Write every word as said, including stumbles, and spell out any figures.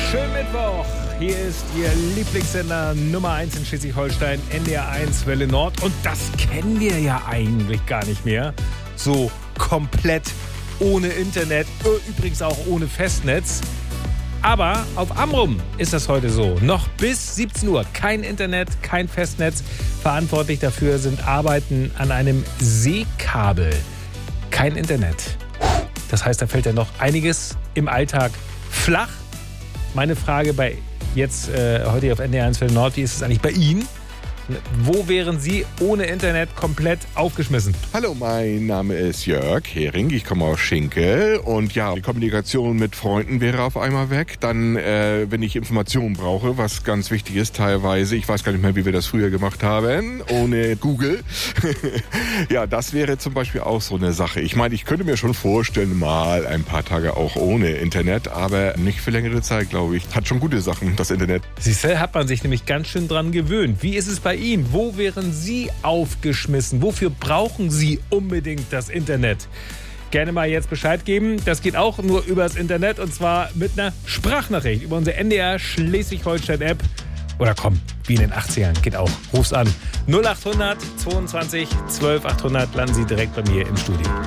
Schönen Mittwoch. Hier ist Ihr Lieblingssender Nummer eins in Schleswig-Holstein, N D R eins Welle Nord. Und das kennen wir ja eigentlich gar nicht mehr. So komplett ohne Internet, übrigens auch ohne Festnetz. Aber auf Amrum ist das heute so. Noch bis siebzehn Uhr kein Internet, kein Festnetz. Verantwortlich dafür sind Arbeiten an einem Seekabel. Kein Internet. Das heißt, da fällt ja noch einiges im Alltag flach. Meine Frage bei jetzt äh, heute hier auf N D R eins Welle Nord, wie ist es eigentlich bei Ihnen? Wo wären Sie ohne Internet komplett aufgeschmissen? Hallo, mein Name ist Jörg Hering, ich komme aus Schinkel und ja, die Kommunikation mit Freunden wäre auf einmal weg. Dann, äh, wenn ich Informationen brauche, was ganz wichtig ist teilweise, ich weiß gar nicht mehr, wie wir das früher gemacht haben, ohne Google. Ja, das wäre zum Beispiel auch so eine Sache. Ich meine, ich könnte mir schon vorstellen, mal ein paar Tage auch ohne Internet, aber nicht für längere Zeit, glaube ich. Hat schon gute Sachen, das Internet. Siehst du, hat man sich nämlich ganz schön dran gewöhnt. Wie ist es bei Ihnen? Wo wären Sie aufgeschmissen? Wofür brauchen Sie unbedingt das Internet? Gerne mal jetzt Bescheid geben. Das geht auch nur übers Internet und zwar mit einer Sprachnachricht über unsere N D R Schleswig-Holstein-App. Oder komm, wie in den achtzigern, geht auch. Ruf's an. null acht hundert zweiundzwanzig zwölf achthundert landen Sie direkt bei mir im Studio.